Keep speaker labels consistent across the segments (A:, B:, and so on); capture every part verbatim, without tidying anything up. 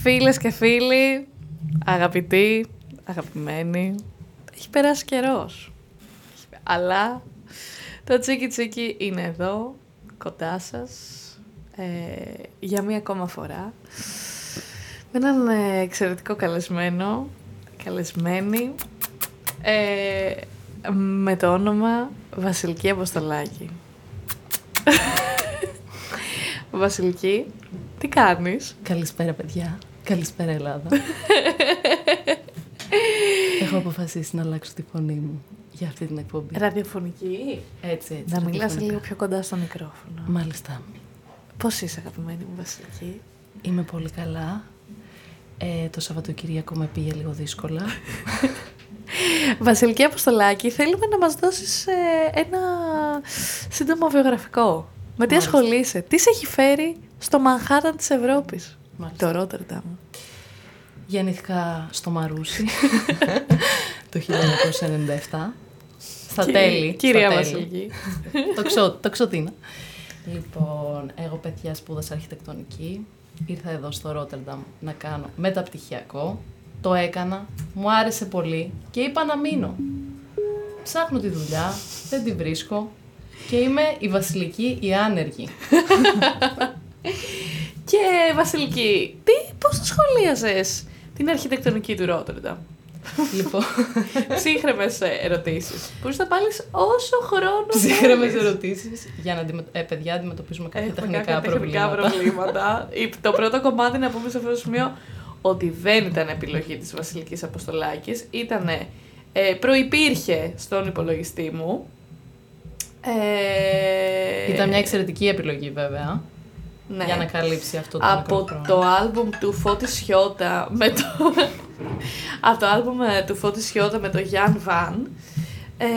A: Φίλες και φίλοι, αγαπητοί, αγαπημένοι, έχει περάσει καιρός. Αλλά το τσίκι τσίκι είναι εδώ, κοντά σας, ε, για μία ακόμα φορά. Με έναν ε, εξαιρετικό καλεσμένο, καλεσμένη, ε, με το όνομα Βασιλική Αποστολάκη. Βασιλική, τι κάνεις?
B: Καλησπέρα παιδιά, καλησπέρα Ελλάδα. Έχω αποφασίσει να αλλάξω τη φωνή μου για αυτή την εκπομπή.
A: Ραδιοφωνική.
B: Έτσι, έτσι.
A: Να μιλάς λίγο πιο κοντά στο μικρόφωνο.
B: Μάλιστα.
A: Πώς είσαι, αγαπημένη μου Βασιλική?
B: Είμαι πολύ καλά. Ε, το Σαββατοκύριακο με πήγε λίγο δύσκολα.
A: Βασιλική Αποστολάκη, θέλουμε να μας δώσεις ε, ένα σύντομο βιογραφικό. Με τι Μάλιστα. ασχολείσαι, τι σε έχει φέρει στο Μανχάταν της Ευρώπης, Μάλιστα. το Ρότερνταμ.
B: Γεννήθηκα στο Μαρούσι το χίλια εννιακόσια ενενήντα επτά. Στα Κι, τέλη.
A: Κυρία
B: στα
A: Βασιλική.
B: το, ξω, το ξωτίνα. Λοιπόν, εγώ παιδιά σπούδασα αρχιτεκτονική. Ήρθα εδώ στο Ρότερνταμ να κάνω μεταπτυχιακό. Το έκανα, μου άρεσε πολύ και είπα να μείνω. Ψάχνω τη δουλειά, δεν τη βρίσκω και είμαι η Βασιλική η άνεργη.
A: Και Βασιλική, τι, πώς το σχολίαζες την αρχιτεκτονική του Ρότερνταμ?
B: Λοιπόν,
A: ψύχρεμες ερωτήσεις. Μπορείς να πάλεις όσο χρόνο
B: ψύχρεμες ερωτήσεις για να αντιμετω... ε, παιδιά, αντιμετωπίζουμε κάποια Έχουμε τεχνικά κάποια προβλήματα.
A: Τεχνικά προβλήματα. Το πρώτο κομμάτι να πούμε σε αυτό το σημείο ότι δεν ήταν επιλογή της Βασιλικής Αποστολάκης, ήταν ε, προϋπήρχε στον υπολογιστή μου.
B: Ε, ήταν μια εξαιρετική επιλογή βέβαια, ναι. για να καλύψει αυτό το
A: από
B: μικρό
A: το άλμπουμ του Φώτη Σιώτα με το από το άλμπουμ του Φώτη Σιώτα με το Γιάν Βαν. Ε,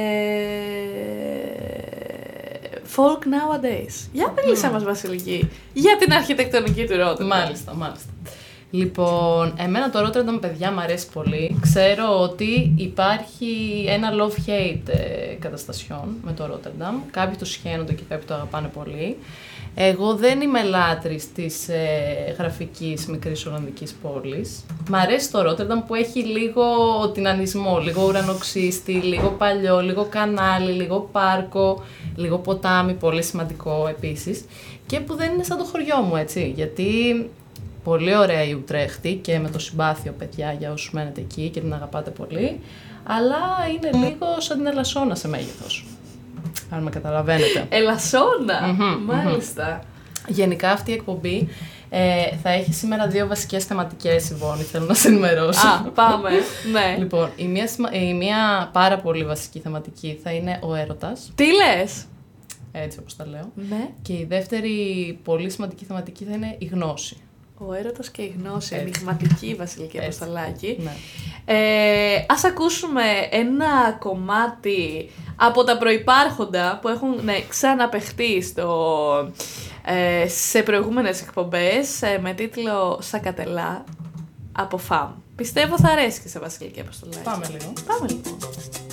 A: Folk Nowadays. Για μίλησέ mm. μας Βασιλική για την αρχιτεκτονική του Ρότερνταμ.
B: Μάλιστα, μάλιστα. Λοιπόν, εμένα το Ρότερνταμ, παιδιά, μου αρέσει πολύ. Ξέρω ότι υπάρχει ένα love-hate ε, καταστασιών με το Ρότερνταμ. Κάποιοι το σχαίνονται και κάποιοι το αγαπάνε πολύ. Εγώ δεν είμαι λάτρης της ε, γραφικής μικρής Ολλανδικής πόλης. Μ' αρέσει το Ρότερνταμ που έχει λίγο τινανισμό, λίγο ουρανοξύστη, λίγο παλιό, λίγο κανάλι, λίγο πάρκο, λίγο ποτάμι, πολύ σημαντικό επίσης. Και που δεν είναι σαν το χωριό μου, έτσι, γιατί... Πολύ ωραία η Ουτρέχτη και με το συμπάθειο, παιδιά, για όσους μένετε εκεί και την αγαπάτε πολύ. Αλλά είναι λίγο σαν την Ελασσόνα σε μέγεθος. Αν με καταλαβαίνετε.
A: Ελασσόνα!
B: Mm-hmm,
A: μάλιστα.
B: Mm-hmm. Γενικά αυτή η εκπομπή ε, θα έχει σήμερα δύο βασικές θεματικές, Ιβόνη, θέλω να σε ενημερώσω.
A: Α, πάμε. Ναι.
B: Λοιπόν, η μία, η μία πάρα πολύ βασική θεματική θα είναι ο έρωτας.
A: Τι λες?
B: Έτσι όπως τα λέω.
A: Ναι.
B: Και η δεύτερη πολύ σημαντική θεματική θα είναι η γνώση.
A: Ο έρωτας και η γνώση, ενιγματική Βασιλική Αποστολάκη.
B: Ναι.
A: Ε, ας ακούσουμε ένα κομμάτι από τα προϋπάρχοντα που έχουν ναι, ξαναπαιχτεί στο, ε, σε προηγούμενες εκπομπές ε, με τίτλο «Σακατελά» από Φαμ. Πιστεύω θα αρέσει και σε Βασιλική Αποστολάκη.
B: Πάμε λίγο.
A: Πάμε λοιπόν.